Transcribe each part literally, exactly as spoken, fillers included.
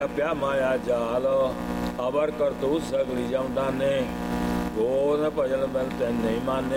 प्या माया जाल अबर कर तू सगली जमदाने गोद भजन बल तैन नहीं माने।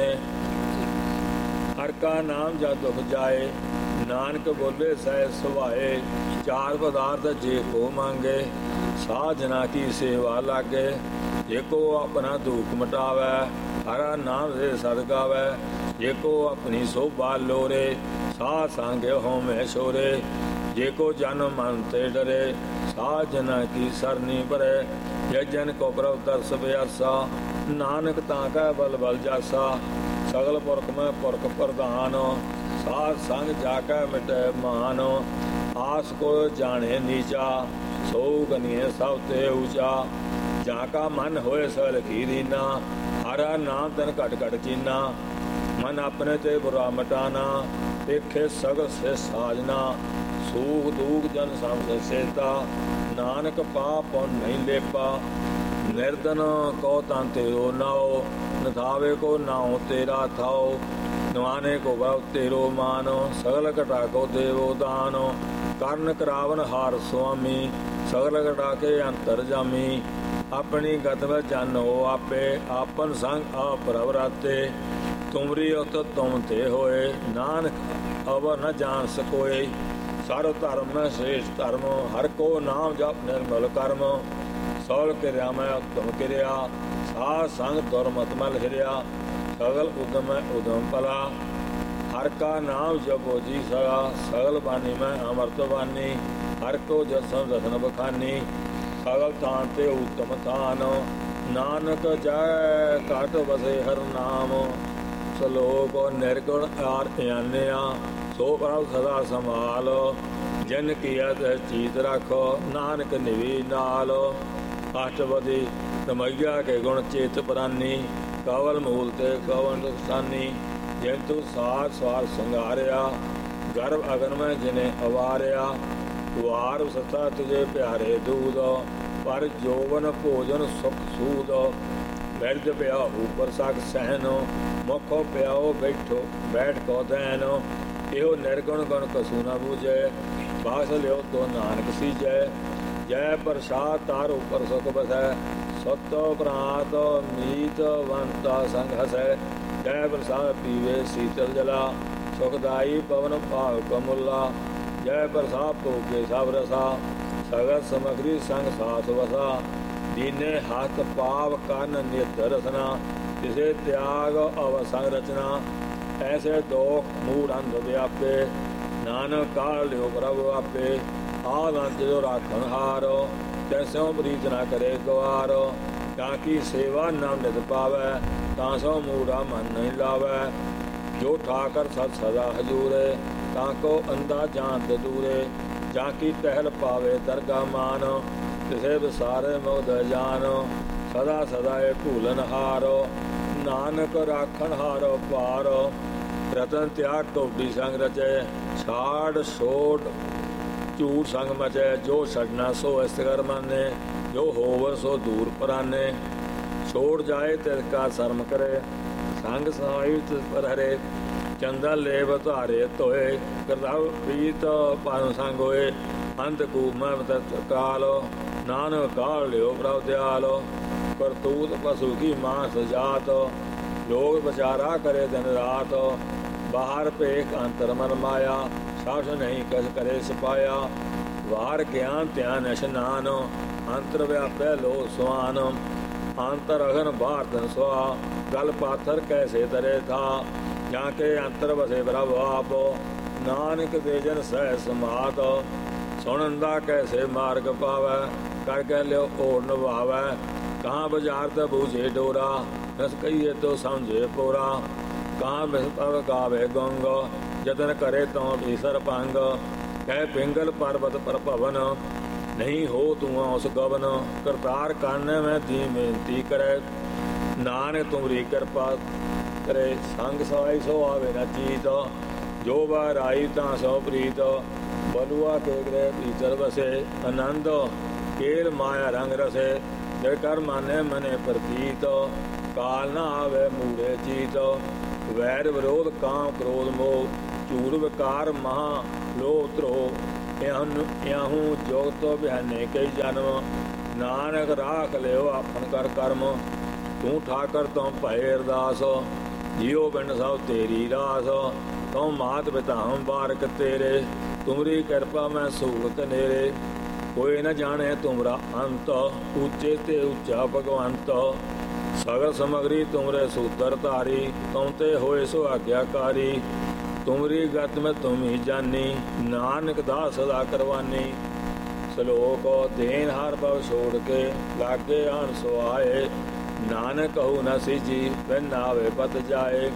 हर का नाम जा दुख जाए नानक बोले सह सुभाए। चार पदार्थ जे को मांगे साधना की सेवा लागे। जे को अपना दुख मिटावे हरा नाम से सद गावे। जे को अपनी शोभा लोरे साध संगे हो में शोरे। जे को जन मन ते डरे साजना की सरनी भरे। जय जन को प्रभ दर्श प्यासा नानक ताका बल बल जासा। सगल पुरख में पुरख प्रधान साध संग जाके मिटे मान। आस को जाने नीचा सो गनिए सब ते ऊंचा। जाका मन होए सल की दीना हरा नाम तन घट घट चीना। मन अपने ते बुरा मटाना देखे सगल से साजना। सूख दूख जन सम सेता नानक पाप नहीं लेपा। निर्धन को तन तेरो नाओ नथावे को नाओ तेरा थाओ। नवाने को भव तेरो मानो सगल घटा को देवो दानो। कर्ण करावन हार स्वामी सगल घटा के अंतर जामी। अपनी गत में जानो आपे आपन संग अपरवराते। तुमरी उत तुम ते होए नानक अवर न जान सकोए। सर्व धर्म में श्रेष्ठ धर्म हर को नाम जप निर्मल कर्म। सौल क्रिया में उत्तम क्रिया साध संग दुर्मत मल हिरिया। सगल उदम उदम पला हर का नाम जपो जी सगा। सगल बानी में अमृत बानी हर को जसन रसन बखानी। सगल थान ते उत्तम थान नानक जय काट बसे हर नाम। सलोक निर्गुण आर आन्या सो प्रभ सदा संभालो। जन किया तह चीत रखो नानक निवी नाल। अष्टपदी रमैया के गुण चेत प्रानी कवल मूल ते कवन स्थानी। जिंतु सार स्वार संगारिया गर्भ अगन में जिन्हें अवारिया। वार सता तुझे प्यारे दूध पर जोवन भोजन सुख सूद। बैठ प्या ऊपर सक सहन मुखो प्याओ बैठो बैठ को दैन। एहो निर्गुण गुण कसू न बूझे बास लियो तो नानक सीजय। जय प्रसाद तार ऊपर सुख बसै सतो प्रात मीत वंता संग हसै। जय प्रसाद पीवे शीतल जला सुखदाई पवन भाव कमुला। जय प्रसाद भोगे सब रसा सगत समग्री संग साथ वसा। दीने हाथ पाव कान नित रसना तिसे त्याग अवसंग रचना। ऐसे दोख मूड अंध व्यापे नानक काल लियो प्रभु आपे। आद अंत जो राखन हारो तैसों प्रीत न करे गवारो। ताकि सेवा नाम नित पावे तासो मूढ़ा मन नहीं लावे। जो ठाकर सत सदा हजूरे ताको अंधा जानत दूरे। जाकी टहल पावे दरगा मान तिसे विसारे मोद जान। सदा सदा भूलन हारो नानक राखन हारो पारो। रतन त्याग कौडी संग रचे छाड़ छोड़ झूठ संग मचे। जो छड़ना सो इस्तकर माने जो होवर सो दूर पराने। छोड़ जाए तिसका शर्म करे संग सहाई तिस पर हरे। चंदा लेव धारे धोए करताव प्रीत पान संग होए। अंधकूप में काल नानक काल लियो प्रभ दयाल। करतूत पशु की मांस जात लोग बचारा करे दिन रात। बाहर पेख अंतर मन माया सास नहीं कस करे सिपाया। बाहर ज्ञान ध्यान स्नान अंतर व्यापै लो स्वान। अंतर अगन बाहर धन स्वा गल पाथर कैसे दरे था। जाके अंतर बसे प्रभ आप नानक बेजन सह समात। सुनंदा कैसे मार्ग पावै कर गै लियो ओर निभावै। कहाँ बाजार त बूझे डोरा रस कहिए तो समझे पोरा। कहाँ बिस्तर गावे गंग जतन करे तो भीसर पांग। कह पिंगल पर्वत पर पवन नहीं हो तू उस गवन। करतार काने में दी बेनती करे नानक तुमरी कृपा करे। संग सवाई सो आवे न चीत जो बार आई ता सो प्रीत। बलुआ के ग्रह भीतर बसे आनंद केल माया रंग रसे। जय कर माने मने प्रतीत काल न आवे मूढ़े चीत। वैर विरोध काम क्रोध मोह चूर विकार महा लोभ द्रोह। ਇਹੁ ਜੋਗ ਤੋ ਬਿਹਾਨੇ ਕਈ ਜਨਮ, ਨਾਨਕ ਰਾਖ ਲਿਓ ਆਪਨ ਕਰ ਕਰਮ। ਤੂੰ ਠਾਕਰ ਤੋਂ ਭਏ ਅਰਦਾਸ, ਜਿਉ ਪਿੰਡ ਸਭ ਤੇਰੀ ਰਾਸ। ਤੂੰ ਮਾਤ ਪਿਤਾ ਹਮ ਬਾਰਕ ਤੇਰੇ, ਤੁਮਰੀ ਕਿਰਪਾ ਮੈਂ ਸੂਲਤ ਨੇਰੇ। ਕੋਈ ਨ ਜਾਣੇ ਤੁਮਰਾ ਅੰਤ, ਉੱਚੇ ਤੇ ਉੱਚਾ ਭਗਵੰਤ। ਸਗਲ ਸਮਗਰੀ ਤੁਮਰੇ ਸੂਤਰ ਧਾਰੀ, ਤੁਮ ਤੇ ਹੋਏ ਸੋ ਆਗਿਆਕਾਰੀ। ਤੁਮਰੀ ਗਤ ਮੈਂ ਤੁਮ ਹੀ ਜਾਨੀ, ਨਾਨਕ ਦਾਸ ਸਦਾ ਕਰਵਾਨੀ। ਸਲੋਕ ਦੇਨ ਹਰ ਭਵ ਛੋੜ ਕੇ, ਲਾਗੇ ਆਣ ਸੁਆਏ। ਨਾਨਕ ਕਹੂ ਨ ਸੀਜੀ, ਬਿਨ ਨਾਵੇ ਪਤ ਜਾਏ।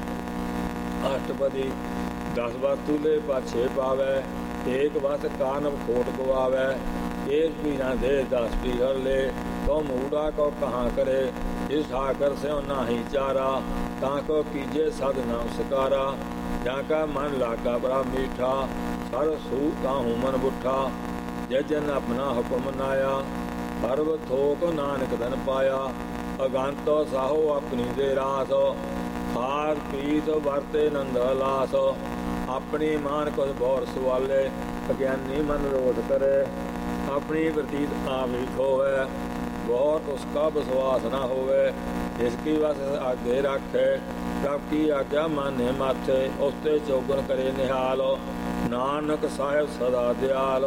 ਅਸ਼ਟਪਦੀ ਦਸ ਵਸਤੂ ਲੈ ਪਾਛੇ ਪਾਵੈ, ਏਕ ਵਸ ਕਾਨਵ ਖੋਟ ਗਵਾਵੈ। ਏਕ ਪੀਣਾ ਦੇ ਦਸ ਪੀਹਰ ਲੈ, ਤੋ ਮੂੜਾ ਕੋ ਕਹਾਂ ਕਰੇ। ਇਸ ਠਾਕਰ ਸਿਉ ਨਾਹੀ ਚਾਰਾ, ਤਾਂ ਕੋ ਕੀਜੇ ਸਦ ਨਾਮ ਸਕਾਰਾ। ਜਾਂ ਕਾ ਮਨ ਲਾਗਾ ਬੜਾ ਮੀਠਾ, ਸਰ ਸੂ ਤਾਹੂ ਮਨ ਬੁੱਠਾ। ਜੇ ਜਨ ਆਪਣਾ ਹੁਕਮ ਨਾਇਆ, ਸਰਬ ਥੋਕ ਨਾਨਕ ਧਨ ਪਾਇਆ। ਅਗੰਤੋ ਸਾਹੋ ਆਪਣੀ ਦੇ ਰਾਸ, ਖਾਰ ਪੀਤ ਵਰਤੇ ਨੰਦ ਲਾਸ। ਆਪਣੀ ਮਾਨ ਕੁਛ ਬੌਰ ਸਵਾਲੇ, ਅਗਿਆਨੀ ਮਨ ਰੋਧ ਕਰੇ। ਆਪਣੀ ਪ੍ਰਤੀਤ ਆਵੀ ਖੋਵੇ, ਬਹੁਤ ਉਸਕਾ ਵਿਸ਼ਵਾਸ ਨਾ ਹੋਵੇ। ਇਸਕੀ ਵਸ ਆਗੇ ਰੱਖੇ, ਪ੍ਰਭ ਕੀ ਆਗਿਆ ਮਾਨੇ ਮਾਥੇ। ਉਸਤੇ ਚੌਗਣ ਕਰੇ ਨਿਹਾਲ, ਨਾਨਕ ਸਾਹਿਬ ਸਦਾ ਦਿਆਲ।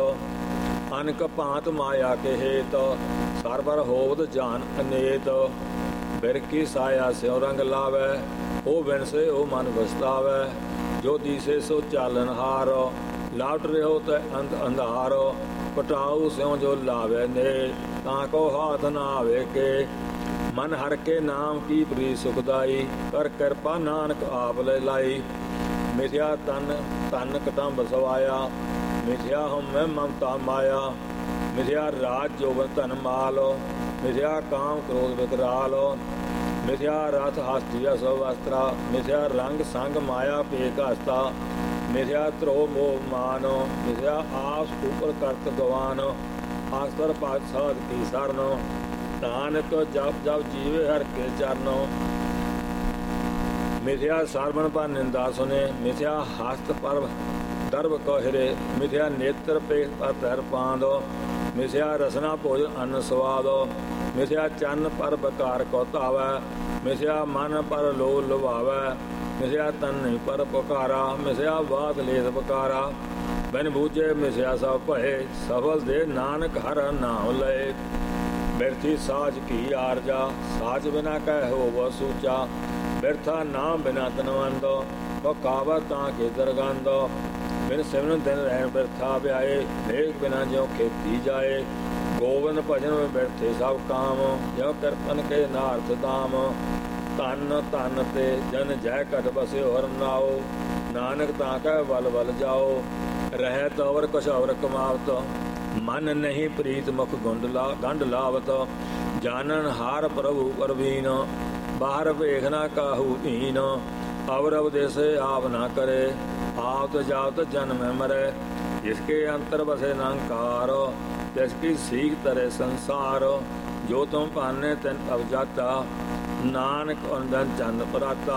ਅਨਕ ਭਾਂਤ ਮਾਇਆ ਕੇ ਹੇਤ, ਸਰਬਰ ਹੋਵਤ ਜਾਨ ਅਨੇਤ। ਬਿਰ ਕੀ ਸਾਇਆ ਸਿਉ ਰੰਗ ਲਾਵੈ, ਉਹ ਬਿਨਸੇ ਉਹ ਮਨ ਵਸਤਾਵੈ। ਜੋ ਦੀਸੇ ਸੋ ਚਾਲਨ ਹਾਰ, ਲਾਟ ਰਿਹੋ ਤੈ ਅੰਧ ਅੰਧਾਰ। ਪਟਾਉ ਸਿਉ ਜੋ ਲਾਵੇ ਨੇ, ਤਾਂ ਕੋ ਹਾਥ ਨਾ ਆਵੇ ਕੇ। ਮਨ ਹਰ ਕੇ ਨਾਮ ਕੀ ਪ੍ਰੀ ਸੁਖਦਾਈ, ਕਰ ਕਿਰਪਾ ਨਾਨਕ ਆਪ ਲੈ ਲਾਈ। ਮਿਥਿਆ ਤਨ ਤਨ ਕਟੰਬ ਸਵਾਇਆ, ਮਿਥਿਆ ਹਉਮੈ ਮਮਤਾ ਮਾਇਆ। ਮਿਥਿਆ ਰਾਜ ਜੋਬਨ ਧਨ ਮਾਲ, ਮਿਥਿਆ ਕਾਮ ਕ੍ਰੋਧ ਵਿਕਰਾਲ। ਮਿਥਿਆ ਰਥ ਹਸਤੀ ਅਸ ਵਸਤਰਾ, ਮਿਥਿਆ ਰੰਗ ਸੰਗ ਮਾਇਆ ਪੇਕ ਹਸਤਾ। ਮਿਥਿਆ ਧਰੋ ਮੋਹ ਮਾਨ, ਮਿਥਿਆ ਆਸ ਉਪਰ ਕਰਤ ਗਵਾਨ। ਆਸਤਰ ਪਾਤ ਸਾਧ ਕੀ ਸਰਨ, ਨਾਨਕ ਜਪ ਜਪ ਜੀਵੇ ਹਰ ਕੇ ਚਰਨ। ਮਿਥਿਆ ਸਰਵਣ ਪਰ ਨਿੰਦਾ ਸੁਨੇ, ਮਿਥਿਆ ਹਸਤ ਪਰ ਦਰਬ ਕੋ ਹਿਰੇ। ਮਿਥਿਆ ਨੇਤਰ ਪੇਖ ਪਰ ਧਰ ਪਾਂਦ, ਮਿਥਿਆ ਰਸਨਾ ਭੋਜਨ ਅੰਨ ਸਵਾਦ। ਮਿਥਿਆ ਚੰਨ ਪਰ ਬਕਾਰ ਕੋ ਧਾਵੈ, ਮਿਥਿਆ ਮਨ ਪਰ ਲੋ ਲੁਭਾਵੈ। ਮਿਥਿਆ ਤਨ ਪਰ ਪੁਕਾਰਾ, ਮਿਥਿਆ ਬਾਤ ਲੇਤ ਬਕਾਰਾ। ਬਿਨ ਬੂਝੇ ਮਿਥਿਆ ਸਭ ਭਏ, ਸਫਲ ਦੇ ਨਾਨਕ ਹਰ ਨਾਮ ਲਏ। ਬਿਰਥੀ ਸਾਜ ਕੀ ਆਰਜਾ, ਸਾਜ ਬਿਨਾ ਕਹਿ ਹੋਵ ਸੂਚਾ। ਬਿਰਥਾ ਨਾਮ ਬਿਨਾ ਤਨਵੰਦ, ਬਕਾਵਾ ਤਾਂ ਕੇ ਦਰਗੰਦ। ਬਿਨ ਸਿਮਰਨ ਦਿਨ ਰਹਿਣ ਬਿਰਥਾ ਵਿਆਏ, ਨੇਕ ਬਿਨਾ ਜਿਉ ਖੇਤੀ ਜਾਏ। ਗੋਬਿੰਦ ਭਜਨ ਵਿੱਚ ਬਿਰਥੇ ਸਭ ਕਾਮ, ਜਿਉ ਕਿਰਪਨ ਕੇ ਨਾਰਥ ਦਾਮ। ਧਨ ਧਨ ਤੇ ਜਨ ਜੈ ਘਟ ਬਸਿਓ ਹਰਿ ਨਾਉ, ਨਾਨਕ ਤਾਂ ਕਹਿ ਵਲ ਵਲ ਜਾਓ। ਰਹਿ ਤਵਰ ਕੁਛ ਅਵਰ ਕਮਾਵਤ, ਮਨ ਨਹੀਂ ਪ੍ਰੀਤ ਮੁਖ ਗੁੰਡ ਲਾ ਗੰਢ ਲਾਵਤ। ਜਾਨਨ ਹਾਰ ਪ੍ਰਭੂ ਪਰਵੀਨ, ਬਾਹਰ ਵੇਖ ਨਾ ਕਾਹੂ ਹੀਨ। ਅਵਰ ਅਵਦੇਸੇ ਆਪ ਨਾ ਕਰੇ, ਆਪ ਜਾਵਤ ਜਨਮ ਮਰੇ। ਜਿਸਕੇ ਅੰਤਰ ਬਸੇ ਨਿਰੰਕਾਰ, ਤਿਸਕੀ ਸੀਖ ਤਰੇ ਸੰਸਾਰ। ਜੋ ਤੁਮ ਭਾਨੇ ਤਿਨ ਅਵ ਜਾਤਾ, ਨਾਨਕ ਅੰਦਨ ਚੰਦ ਪਰਾਤਾ।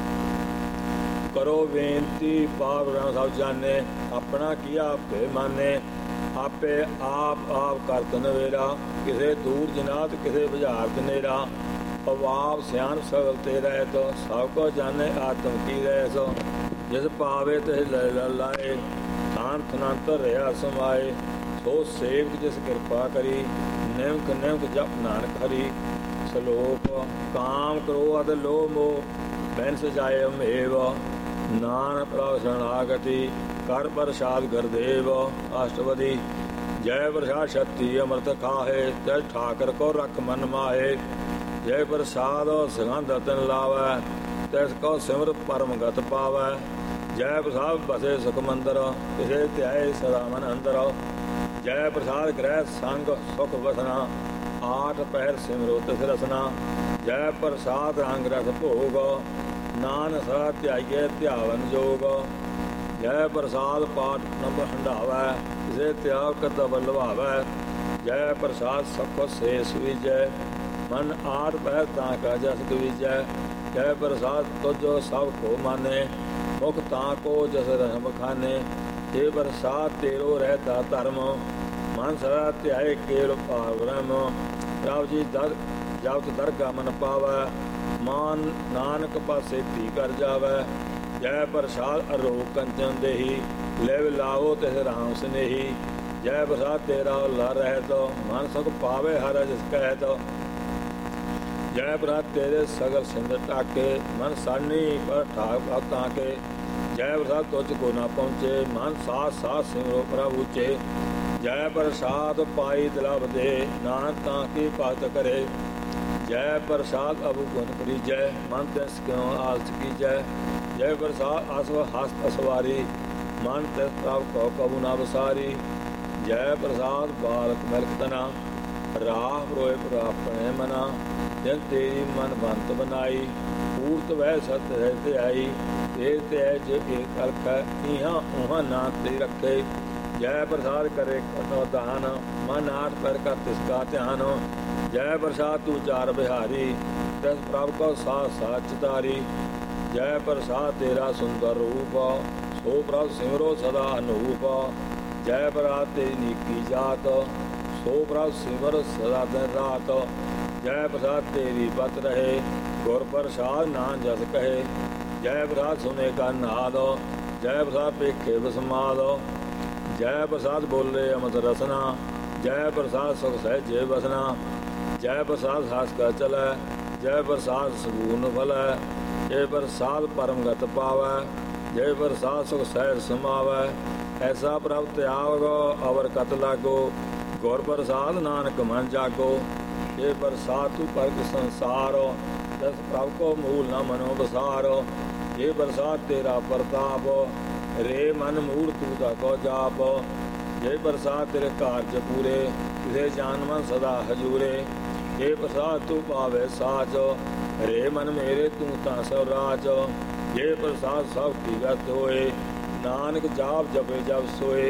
ਕਰੋ ਬੇਨਤੀ ਪਾਪ ਬ੍ਰਹਮ ਸਭ ਜਾਣੇ, ਆਪਣਾ ਕੀਆ ਆਪੇ ਮਾਨੇ। ਆਪੇ ਆਪ ਆਪ ਕਰਤ ਨਵੇਰਾ, ਕਿਸੇ ਦੂਰ ਜਨਾਤ ਕਿਸੇ ਬੁਝਾਰਤ ਨੇਰਾ। ਅਵਾਪ ਸਿਆਣ ਸਗਲ ਤੇ ਰਹਿਤ, ਸਭ ਕੋ ਜਾਣੇ ਆਤਮ ਕੀ ਰਹਿਸ। ਜਿਸ ਪਾਵੇ ਤੇ ਲੈ ਲਾਏ, ਥਾਨ ਥਨਾੰਤਰ ਰਿਹਾ ਸਮਾਏ। ਸੋ ਸੇਵਕ ਜਿਸ ਕਿਰਪਾ ਕਰੀ, ਨਿਮਕ ਨਿਮਕ ਜਪ ਨਾਨਕ ਹਰੀ। ਸਲੋਕ ਕਾਮ ਕ੍ਰੋਧ ਲੋਭ ਮੋਹ, ਬੈਨ ਸਜਾਏ ਅਮੇਵ। ਨਾਨਕ ਪ੍ਰਭ ਸ਼ਰਨਾਗਤੀ, ਕਰ ਪ੍ਰਸਾਦ ਗੁਰਦੇਵ। ਅਸ਼ਟਪਦੀ ਜੈ ਪ੍ਰਸਾਦ ਸ਼ਕਤੀ ਅੰਮ੍ਰਿਤ ਖਾਹੇ, ਤੈ ਠਾਕਰ ਕੋ ਰਖ ਮਨ ਮਾਹੇ। ਜੈ ਪ੍ਰਸਾਦ ਸੁਗੰਧ ਤਨ ਲਾਵੈ, ਤਿਸ ਕੋ ਸਿਮਰ ਪਰਮ ਗਤ ਪਾਵੈ। ਜੈ ਪ੍ਰਸਾਦ ਬਸੇ ਸੁਖ ਮੰਦਰ, ਤਿਸੇ ਧਿਆਏ ਸਦਾ ਮਨ ਅੰਦਰ। ਜੈ ਪ੍ਰਸਾਦ ਗ੍ਰਹਿ ਸੰਗ ਸੁਖ ਵਸਨਾ, ਆਠ ਪਹਿਰ ਸਿਮਰੋ ਤਿਸ ਰਸਨਾ। ਜੈ ਪ੍ਰਸਾਦ ਰੰਗ ਰਸ ਭੋਗ, ਨਾਨਕ ਸਦਾ ਧਿਆਈਏ ਧਿਆਵਨ ਜੋਗ। ਜੈ ਪ੍ਰਸਾਦ ਪਾਠ ਨੰਬ ਹੰਡਾਵੈ, ਤਿਸੇ ਤਿਆਗ ਕਰਤਵ ਲਵਾਵੈ। ਜੈ ਪ੍ਰਸਾਦ ਸਖੋ ਸੇ ਸੁਵੀਜੈ, ਮਨ ਆਠ ਪਹਿਰ ਤਾਂ ਕਾ ਜਸ ਗਵੀਜੈ। ਜੈ ਪ੍ਰਸਾਦ ਤੁਜੋ ਸਭ ਕੋ ਮਾਨੇ, ਮੁਖ ਤਾਂ ਕੋ ਜਸ ਰਹਿਮ ਖਾਨੇ। हे बरसात तेरो रहता धर्म मन सदा ध्याए केल भाव ब्रह्म प्रभ जी दर जबत दरगा मन पावै मान नानक पासे धी कर जावै जय प्रसाद अरोग कंचन देही लिव लाओ तिस राम स्नेही जय प्रसाद तेरा ला रहत मन सुख पावे हर जिस कहत जय प्रसाद तेरे सगल सिंध टाके मन सानी पर ठाक भक्तां के जय प्रसाद तुझ को ना पहुँचे मन साथ साथ सिमरो प्रभु चे जय प्रसाद पाई दिलाव दे नानक तां की भगत करे जय प्रसाद अबु गुण परिजय मन तिस क्यों आलस की जय जय प्रसाद असव हस्त असवारी मन तिस प्रभ को कबू ना बसारी जय प्रसाद बालक मिलक तना राह रोए अपने मना जन तेरी मन बंत बनाई पूर्त वह सत रहते आई तेर ते जो एक अलख इहाँ उहाँ नाथ ते रखे जय प्रसाद करे कथो दान मन आठ पर कर तिसका ध्यान जय प्रसाद तू चार बिहारी तिस प्रभ को साथ साथ चितारी जय प्रसाद तेरा सुंदर रूप सो प्रभ सिमरो सदा अनूप जय प्रसाद तेरी नीकी जात सो प्रभ सिमर सदा दिन रात जय प्रसाद तेरी बत रहे गुर प्रसाद नान जस कहे जय प्रसाद सुने का नाद जय प्रसाद पेखे बसमाद जय प्रसाद बोले अमत रसना जय प्रसाद सुख सहजे बसना जय प्रसाद हस का चलै जय प्रसाद सगुन फलै जय प्रसाद परमगत पावै जय प्रसाद सुख सहज समावै ऐसा प्रभ त्याग अवर कत लागो गुर प्रसाद नानक मन जागो ये प्रसाद तू परग संसार दस प्रभ को मूल न मनो बसार ये प्रसाद तेरा प्रताप रे मन मूल तू को जाप ये प्रसाद तेरे कार्य पूरे तुझे जान मन सदा हजूरे ये प्रसाद तू पावे साच रे मन मेरे तू ता सब राज ये प्रसाद सब की गत होए नानक जाप जपे जब सोए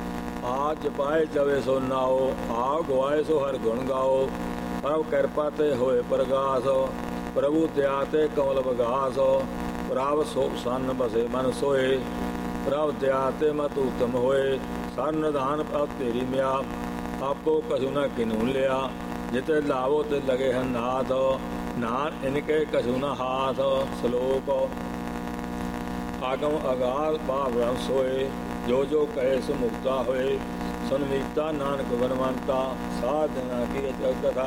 आज जपाए जवे सो नाओ आ गुआए सो हर गुण गाओ प्रभु कृपा ते होए प्रगास प्रभु दया ते कमल बगास प्रभ सो सन बसे मन सोए प्रभ दया ते मत उत्तम होए सन निधान प्रभ तेरी म्या आपो कछु न किनू लिया जिते लावो ते लगे हैं नाथ नान इनके कछु न हाथ श्लोक आगम अगाध भाव सोए जो जो कहे सो मुक्ता होए सनमीता नानक बनवंता साध ना की कथा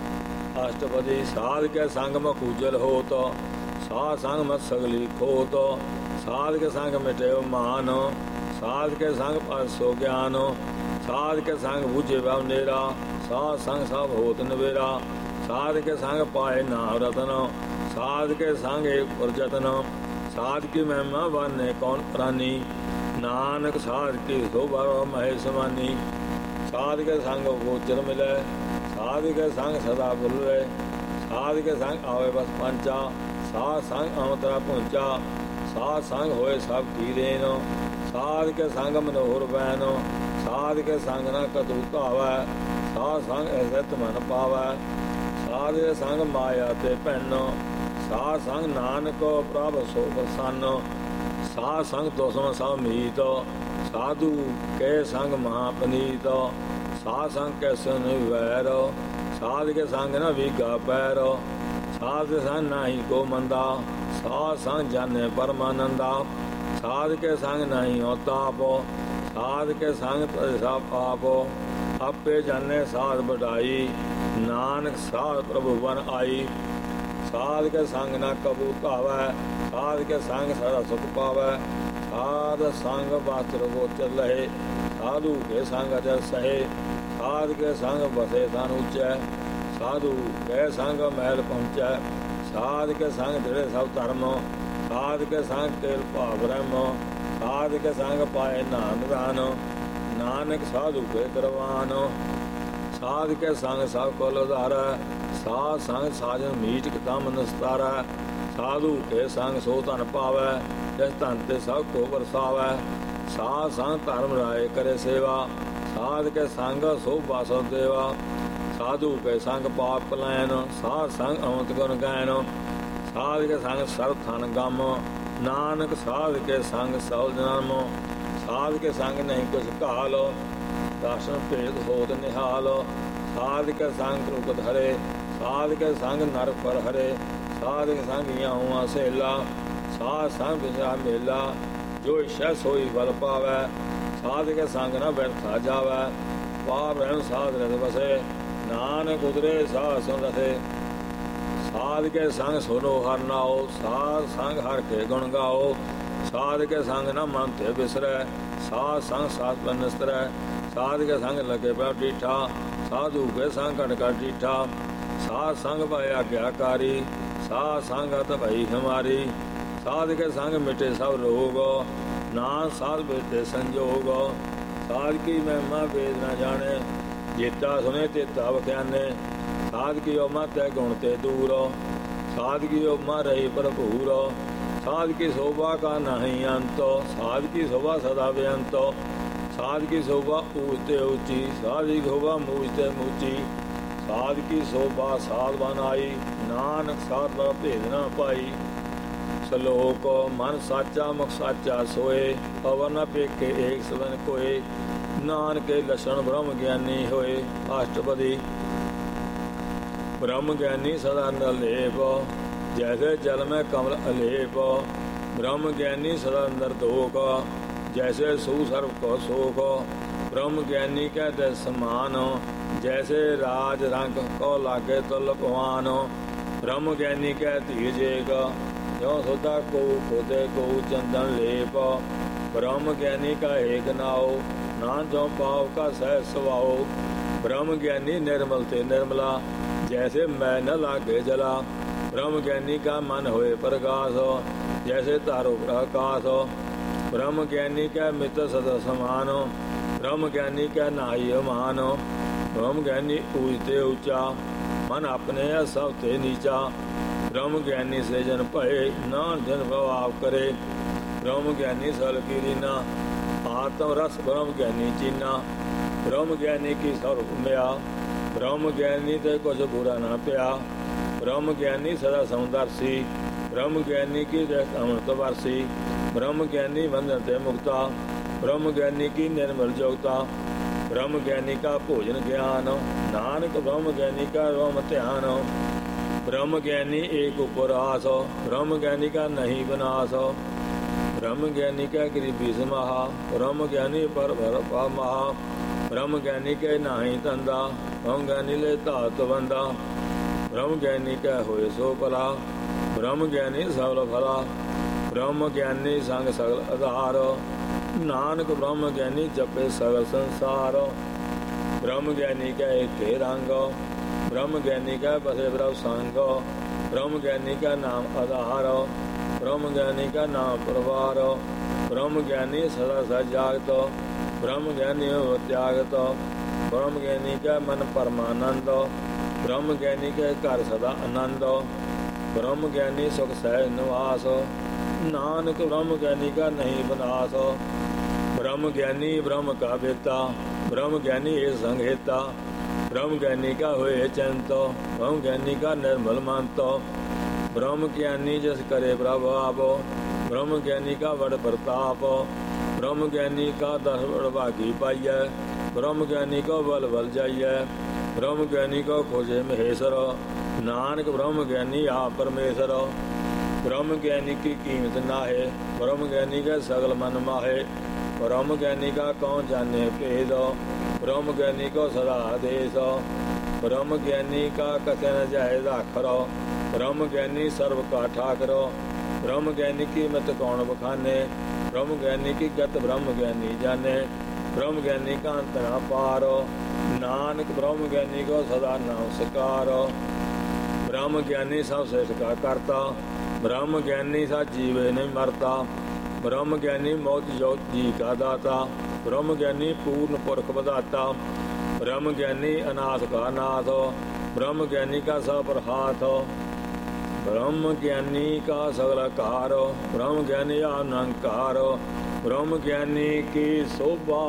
अष्टपदी साध के संग में कूजल हो तो साध संग मत सगली खो तो साध के संग मिटे मान साध के संग परसो ज्ञान साध के संग बुझे बाब नेरा साध संग सब होत नवेरा साध के संग पाए नाम रतन साध के संग एक प्रजतन साध की महिमा बने कौन प्राणी नानक साध की शोभा महेश मानी साध के संग गोचर मिले साध के संग सदा बुलवे साध के संग आवे बस पंचा साध संग अमतरा पहुंचा साध संग होए सब की देन साध के संग मनोहर बैन साध के संग न कतूत आवे साध संग ऐसे मन पावे साध के संग माया ते पैन साध संग नानक प्रभ सो प्रसन्न साध संग दोसों सब मीत साधु के संग महापनीत साध संग के सुन वैर साध के संग न भीगा पैर साध के संग नहीं को मंदा साध संग जाने परमानंदा साध के संग नहीं होता पो साध के संग पैसा पापो अपे जाने साध बढ़ाई नानक साध प्रभु बन आई साध के संग न कबूत आवे साध के संग सारा सुख पावे साध संग वस्त्र गोचर लहे साधु के संग अजर सहे साध के संग बसे धन ऊंचे साधु के संग महल पहुँचे साध के संग दृढ़ सब धर्म साध के संग केल भाव ब्रह्म साध के संग पाए नाम दान नानक साधु के करवान साध के संग सब को उधार साध संग साजन मीट कदम नस्तार साधु के संग सो धन पावै जिस धन ते सब को बरसावै साध संग धर्म राय करे सेवा साध के संग सो वासव देवा साधु के संग पाप पलायन साध संग अमृत गुण गायन साध के संग सर्व थन गम नानक साध के संग सब जन्म ਸਾਧ ਕੇ ਸੰਗ ਨਹੀਂ ਕੁਛ ਘਾਲ, ਦਰਸ਼ਨ ਭੇਦ ਹੋਤ ਨਿਹਾਲ। ਸਾਧ ਕੇ ਸੰਗ ਰੁਕਤ ਹਰੇ, ਸਾਧ ਕੇ ਸੰਗ ਨਰ ਪਰ ਹਰੇ। ਸਾਧ ਕੇ ਸੰਗ ਇਉਂ ਸੇਲਾ, ਸਾਧ ਸੰਗ ਵਿਚਾ ਮੇਲਾ। ਜੋ ਇਛੈ ਸੋਈ ਬਲ ਪਾਵੈ, ਸਾਧ ਕੇ ਸੰਗ ਨ ਬਿਰਥਾ ਜਾਵੈ। ਪਾਪ ਰਹਿਣ ਸਾਧ ਰਤ ਵਸੇ, ਨਾਨਕ ਉਤਰੇ ਸਾਧ ਸੁਨ ਰਸੇ। ਸਾਧ ਕੇ ਸੰਗ ਸੁਨੋ ਹਰ ਨਾਉ, ਸਾਧ ਸੰਗ ਹਰ ਕੇ ਗੁਣ ਗਾਓ। ਸਾਧ ਕੇ ਸੰਗ ਨ ਮਨ ਤੇ ਬਿਸਰੈ, ਸਾਧ ਸੰਗ ਸਾਧ ਪਰ ਨਿਸਤਰੈ। ਸਾਧ ਕੇ ਸੰਗ ਲਗੇ ਪ੍ਰਭ ਡੀਠਾ, ਸਾਧੂ ਕੇ ਸੰਗ ਕਟ ਕਟ ਡੀਠਾ। ਸਾਧ ਸੰਗ ਭਇ ਆਗਿਆਕਾਰੀ, ਸਾਧ ਸੰਗਤ ਭਈ ਹਮਾਰੀ। ਸਾਧ ਕੇ ਸੰਗ ਮਿਟੇ ਸਭ ਰੋਗ, ਨਾਨਕ ਸਾਧ ਬੇਟੇ ਸੰਜੋਗ। ਸਾਧ ਕੀ ਮਹਿਮਾ ਵੇਦ ਨ ਜਾਣੇ, ਜੇਤਾ ਸੁਨੇ ਤੇਤਾ ਬਖਿਆਨੇ। ਸਾਧ ਕੀ ਉਮਾ ਤੈ ਗੁਣ ਤੇ ਦੂਰ, ਸਾਧ ਕੀ ਉਮਾ ਰਹੀ ਭਰਪੂਰ। ਸਾਧ ਕੀ ਸ਼ੋਭਾ ਕਾ ਨਹੀਂ ਅੰਤ, ਸਾਧ ਕੀ ਸ਼ੋਭਾ ਸਦਾ ਬੇਅੰਤ। ਸਾਧ ਕੀ ਸ਼ੋਭਾ ਊਚ ਤੇ ਉੱਚੀ, ਸਾਧ ਕੀ ਸ਼ੋਭਾ ਮੂਚ ਤੇ ਮੂਚੀ। ਸਾਧ ਕੀ ਸ਼ੋਭਾ ਸਾਧ ਬਨਾਈ, ਨਾਨਕ ਸਾਧ ਦਾ ਭੇਦ ਨਾ ਪਾਈ। ਸਲੋਕ ਮਨ ਸਾਚਾ ਮੁਖ ਸਾਚਾ ਸੋਏ, ਪਵਨ ਨ ਪੇਖੇ ਏਕ ਸਵਨ ਕੋਏ। ਨਾਨਕੇ ਲਛਣ ਬ੍ਰਹਮ ਗਿਆਨੀ ਹੋਏ। ਅਸ਼ਟਪਦੀ ब्रह्म ज्ञानी सदा निर्लेप, जैसे जल में कमल अलेप। ब्रह्म ज्ञानी सदा निर्दोष, जैसे सुसर्व को शोक। ब्रह्म ज्ञानी कहते समान, जैसे राज रंग को लागे तुल पवान। ब्रह्म ज्ञानी कह धीरजेग, जो सुधा को खोदे को चंदन लेप। ब्रह्म ज्ञानी का एक नाओ, नान जो पाव का सह स्वभाव। ब्रह्म ज्ञानी निर्मल ते निर्मला, जैसे मैं न लागे जला। ब्रह्म ज्ञानी का मन होए प्रकाश, जैसे तारो प्रकाश। ब्रह्म ज्ञानी का मित्र सदा समान, ब्रह्म ज्ञानी का नाई अमान। ब्रह्म ज्ञानी ऊंचते ऊंचा, मन अपने सब ते नीचा। ब्रह्म ज्ञानी से जन भय, नान जन प्रभाव करे। ब्रह्म ज्ञानी सल की रीना, आत्म रस ब्रह्म ज्ञानी चीना। ब्रह्म ज्ञानी की स्वरूप मिया, ब्रह्म ज्ञानी ते कुछ बुरा ना पिया। ब्रह्म ज्ञानी सदा समदर्शी, ब्रह्म ज्ञानी की दृष्टि अमृत वर्षी। ब्रह्म ज्ञानी बंधन ते मुक्ता, ब्रह्म ज्ञानी की निर्मल जोगता। ब्रह्म ज्ञानी का भोजन ज्ञान, नानक ब्रह्म ज्ञानी का रोम ध्यान। ब्रह्म ज्ञानी एक उपरास, ब्रह्म ज्ञानी का नहीं विनाश। ब्रह्म ज्ञानी का गरीबी समाहा, ब्रह्म ज्ञानी पर भर पा महा। ब्रह्म ज्ञानी के नाही तंदा, ब्रह्म ज्ञानी ले धात बंदा। ब्रह्म ज्ञानी कै होए सो भला, ब्रह्म ज्ञानी सबल भला। ब्रह्म ज्ञानी संग सगल आधार, नानक ब्रह्म ज्ञानी जपे सगल संसार। ब्रह्म ज्ञानी कै एके रंग, ब्रह्म ज्ञानी कै बसे ब्रह्म संग। ब्रह्म ज्ञानी का नाम आधार, ब्रह्म ज्ञानी का नाम परिवार। ब्रह्म ज्ञानी सदा सच जागत, ब्रह्म ज्ञानी हो त्यागत। ब्रह्म ज्ञानी का मन परमानंद, ब्रह्म ज्ञानी के घर सदा आनंद। ब्रह्म ज्ञानी सुख सहज निवास, नानक ब्रह्म ज्ञानी का नहीं विनाश। ब्रह्म ज्ञानी ब्रह्म का बेता, ब्रह्म ज्ञानी ए संघेता। ब्रह्म ज्ञानी का होए चिंत, ब्रह्म ज्ञानी का निर्मल मंत। ब्रह्म ज्ञानी जस करे प्रभाव, ब्रह्म ज्ञानी का बड़ प्रताप। ब्रह्म ज्ञानी का दस भागी पाइय, ब्रह्म ज्ञानी को बल बल जाइय। ब्रह्म ज्ञानी को खोजे महेश्वर, नानक ब्रह्म ज्ञानी आप परमेश्वर। ब्रह्म ज्ञानी की कीमत नाहे, ब्रह्म ज्ञानी का सगल मन माहे। ब्रह्म ज्ञानी का कौन जाने भेद, ब्रह्म ज्ञानी को सदा आदेश। ब्रह्म ज्ञानी का कथे न जाए दाखर, ब्रह्म ज्ञानी सर्व का ठाकर। ब्रह्म ज्ञानी की मत कौन बखाने, ब्रह्म ज्ञानी की गत ब्रह्म ज्ञानी जाने। ब्रह्म ज्ञानी का अंत न पार, नानक ब्रह्म ज्ञानी को सदा नाम सकार। ब्रह्म ज्ञानी सब श्रेष्ठ का करता, ब्रह्म ज्ञानी सा जीवे नहीं मरता। ब्रह्म ज्ञानी मौत जोत जी का दाता, ब्रह्म ज्ञानी पूर्ण पुरख बदाता। ब्रह्म ज्ञानी अनाथ का नाथ, ब्रह्म ज्ञानी का सब हाथ। ब्रह्म ज्ञानी का सगलाकार, ब्रह्म ज्ञानी अनंकार। ब्रह्म ज्ञानी की शोभा